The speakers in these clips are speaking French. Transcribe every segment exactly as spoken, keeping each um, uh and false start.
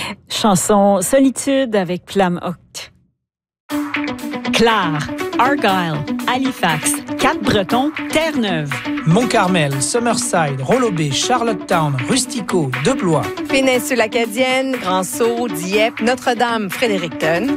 Chanson Solitude avec Flamme Octe. Clare, Argyle, Halifax, Cap-Breton, Terre-Neuve. Mont-Carmel, Summerside, Rollo-Bay, Charlottetown, Rustico, Deblois. Péninsule Acadienne, Grand-Sault, Dieppe, Notre-Dame, Fredericton.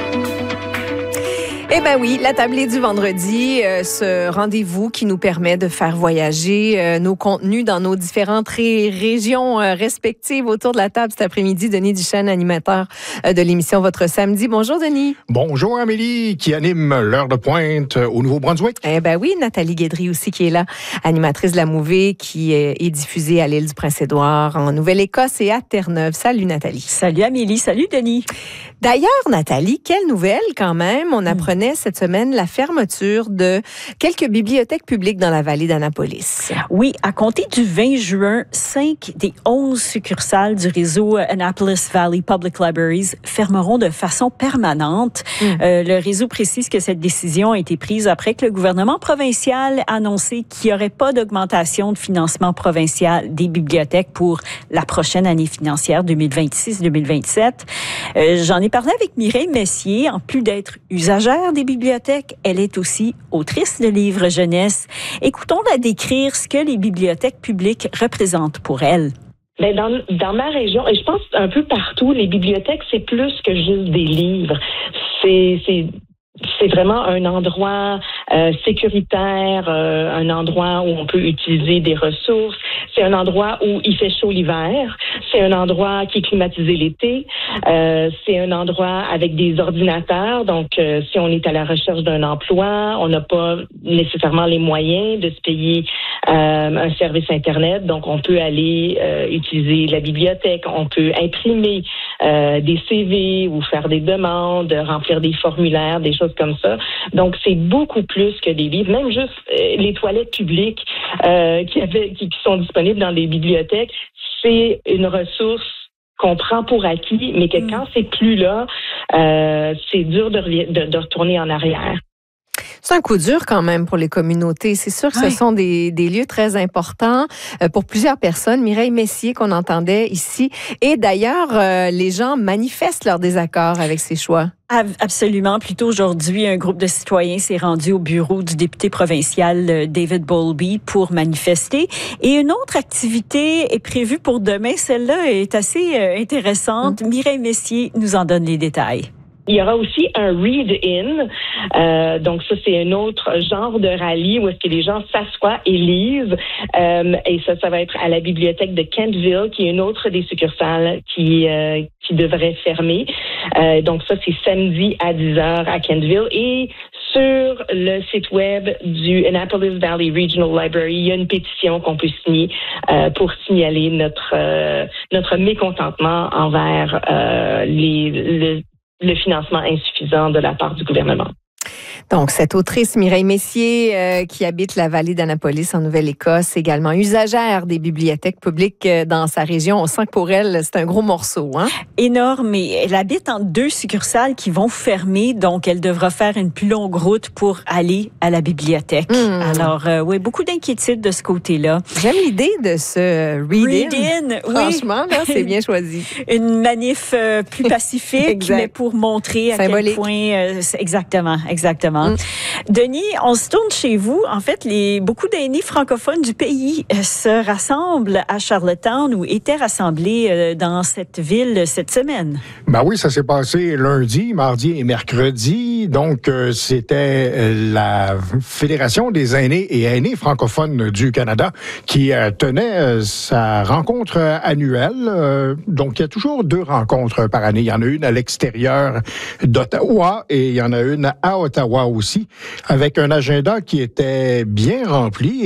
Eh bien oui, la tablée du vendredi, euh, ce rendez-vous qui nous permet de faire voyager euh, nos contenus dans nos différentes ré- régions euh, respectives autour de la table cet après-midi. Denis Duchesne, animateur euh, de l'émission Votre Samedi. Bonjour Denis. Bonjour Amélie, qui anime l'heure de pointe au Nouveau-Brunswick. Eh bien oui, Nathalie Guédry aussi qui est là, animatrice de la Mouvée qui est, est diffusée à l'île du Prince-Édouard, en Nouvelle-Écosse et à Terre-Neuve. Salut Nathalie. Salut Amélie, salut Denis. D'ailleurs, Nathalie, quelle nouvelle quand même. On apprenait cette semaine la fermeture de quelques bibliothèques publiques dans la vallée d'Annapolis. Oui, à compter du vingt juin, cinq des onze succursales du réseau Annapolis Valley Public Libraries fermeront de façon permanente. Mm. Euh, le réseau précise que cette décision a été prise après que le gouvernement provincial a annoncé qu'il n'y aurait pas d'augmentation de financement provincial des bibliothèques pour la prochaine année financière deux mille vingt-six deux mille vingt-sept. Euh, j'en ai parlé avec Mireille Messier. En plus d'être usagère des bibliothèques, elle est aussi autrice de livres jeunesse. Écoutons-la décrire ce que les bibliothèques publiques représentent pour elle. Bien, dans, dans ma région, et je pense un peu partout, les bibliothèques, c'est plus que juste des livres. C'est... c'est C'est vraiment un endroit euh, sécuritaire, euh, un endroit où on peut utiliser des ressources. C'est un endroit où il fait chaud l'hiver. C'est un endroit qui est climatisé l'été. Euh, c'est un endroit avec des ordinateurs. Donc, euh, si on est à la recherche d'un emploi, on n'a pas nécessairement les moyens de se payer euh, un service Internet. Donc, on peut aller euh, utiliser la bibliothèque. On peut imprimer euh, des C V ou faire des demandes, remplir des formulaires, des choses comme ça. Donc, c'est beaucoup plus que des livres. Même juste euh, les toilettes publiques euh, qui, avaient, qui, qui sont disponibles dans les bibliothèques, c'est une ressource qu'on prend pour acquis, mais que mmh. quand c'est plus là, euh, c'est dur de, de, de retourner en arrière. C'est un coup dur quand même pour les communautés. C'est sûr que oui. ce sont des, des lieux très importants euh, pour plusieurs personnes. Mireille Messier qu'on entendait ici. Et d'ailleurs, euh, les gens manifestent leur désaccord avec ces choix. Absolument. Plus tôt aujourd'hui, un groupe de citoyens s'est rendu au bureau du député provincial David Bowlby pour manifester. Et une autre activité est prévue pour demain. Celle-là est assez euh, intéressante. Mmh. Mireille Messier nous en donne les détails. Il y aura aussi un read-in. Euh, donc, ça, c'est un autre genre de rallye où est-ce que les gens s'assoient et lisent. Euh, et ça, ça va être à la bibliothèque de Kentville, qui est une autre des succursales qui, euh, qui devrait fermer. Euh, donc, ça, c'est samedi à dix heures à Kentville. Et sur le site web du Annapolis Valley Regional Library, il y a une pétition qu'on peut signer euh, pour signaler notre, euh, notre mécontentement envers euh, les... le, le financement insuffisant de la part du gouvernement. Donc, cette autrice Mireille Messier, euh, qui habite la vallée d'Annapolis en Nouvelle-Écosse, également usagère des bibliothèques publiques euh, dans sa région. On sent que pour elle, c'est un gros morceau, hein? Énorme. Et elle habite en deux succursales qui vont fermer, donc elle devra faire une plus longue route pour aller à la bibliothèque. Mmh. Alors, euh, oui, beaucoup d'inquiétudes de ce côté-là. J'aime l'idée de ce read-in. Read-in, oui. Franchement, là, c'est bien choisi. Une manif euh, plus pacifique, mais pour montrer à Symbolique. quel point... Euh, exactement, exactement. Mmh. Denis, on se tourne chez vous. En fait, les, beaucoup d'aînés francophones du pays euh, se rassemblent à Charlottetown ou étaient rassemblés euh, dans cette ville cette semaine. Ben oui, ça s'est passé lundi, mardi et mercredi. Donc, euh, c'était euh, la Fédération des aînés et aînés francophones du Canada qui euh, tenait euh, sa rencontre annuelle. Euh, donc, il y a toujours deux rencontres par année. Il y en a une à l'extérieur d'Ottawa et il y en a une à Ottawa aussi, avec un agenda qui était bien rempli.